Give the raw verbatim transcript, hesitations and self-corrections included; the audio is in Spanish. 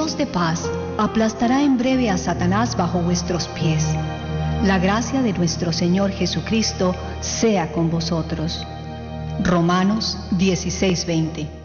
Dios de paz aplastará en breve a Satanás bajo vuestros pies. La gracia de nuestro Señor Jesucristo sea con vosotros. Romanos dieciséis veinte.